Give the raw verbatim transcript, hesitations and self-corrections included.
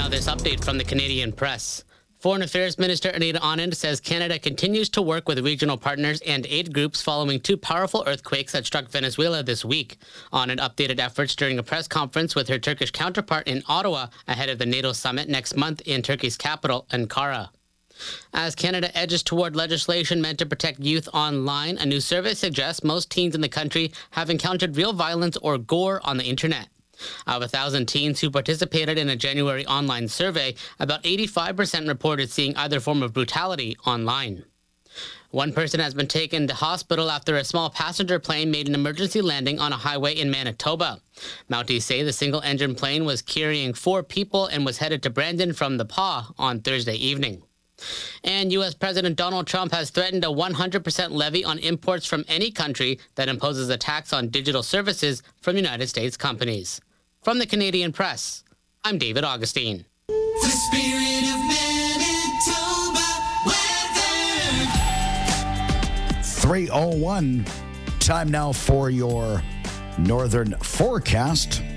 Now this update from the Canadian Press. Foreign Affairs Minister Anita Anand says Canada continues to work with regional partners and aid groups following two powerful earthquakes that struck Venezuela this week. Anand updated efforts during a press conference with her Turkish counterpart in Ottawa ahead of the NATO summit next month in Turkey's capital, Ankara. As Canada edges toward legislation meant to protect youth online, a new survey suggests most teens in the country have encountered real violence or gore on the internet. Of a thousand teens who participated in a January online survey, about eighty-five percent reported seeing either form of brutality online. One person has been taken to hospital after a small passenger plane made an emergency landing on a highway in Manitoba. Mounties say the single-engine plane was carrying four people and was headed to Brandon from the Pas on Thursday evening. And U S President Donald Trump has threatened a one hundred percent levy on imports from any country that imposes a tax on digital services from United States companies. From the Canadian Press, I'm David Augustine. The Spirit of Manitoba weather. three oh one. Time now for your northern forecast.